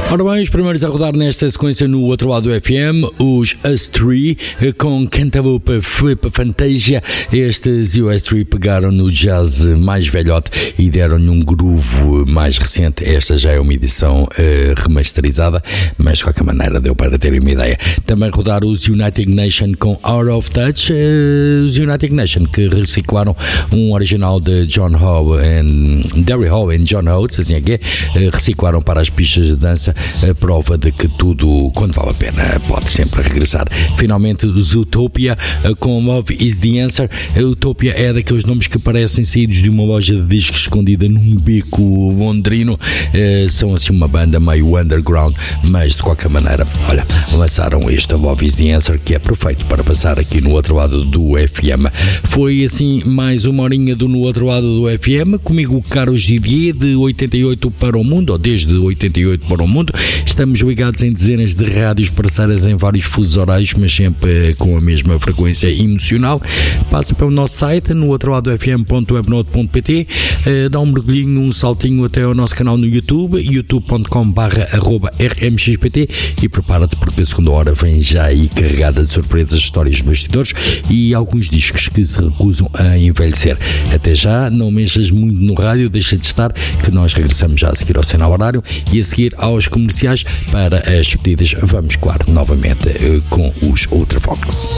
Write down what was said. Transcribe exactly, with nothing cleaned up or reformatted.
Ora bem, os primeiros a rodar nesta sequência no outro lado do F M, os Us três, com Cantaloupe Flip Fantasia. Estes e o Us três pegaram no jazz mais velhote e deram-lhe um groove mais recente. Esta já é uma edição uh, remasterizada, mas de qualquer maneira deu para terem uma ideia. Também rodaram os United Nation com Out of Touch, uh, os United Nation que reciclaram um original de John Howe e Derry Hall e John Oates, assim é que é, uh, reciclaram para as pistas de dança, a prova de que tudo, quando vale a pena, pode sempre regressar. Finalmente, os Utopia com Love is the Answer. A Utopia é daqueles nomes que parecem saídos de uma loja de discos escondida num beco londrino. Uh, são assim uma banda meio underground, mas de qualquer maneira, olha, lançaram este Love is the Answer, que é perfeito para passar aqui no outro lado do F M. Foi assim mais uma horinha do No Outro Lado do F M, comigo o Carlos Didier, de oitenta e oito para o mundo, ou desde oitenta e oito para o mundo. Estamos ligados em dezenas de rádios parceiras em vários fusos horários, mas sempre com a mesma frequência emocional. Passa pelo nosso site, no outro lado f m ponto webnote ponto p t, uh, dá um mergulhinho, um saltinho até ao nosso canal no YouTube, youtube ponto com barra arroba r m x p t, e prepara-te porque a segunda hora vem já aí carregada de surpresas, histórias de bastidores e alguns discos que se recusam a envelhecer. Até já, não mexas muito no rádio, deixa de estar, que nós regressamos já a seguir ao sinal horário e a seguir aos comerciais. Para as despedidas, vamos, claro, novamente uh, com os Ultravox.